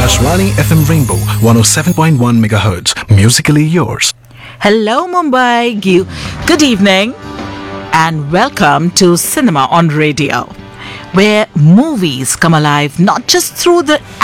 Akashvani FM Rainbow 107.1 MHz. Musically yours. Hello, Mumbai. Good evening and welcome to Cinema on Radio, where movies come alive not just through the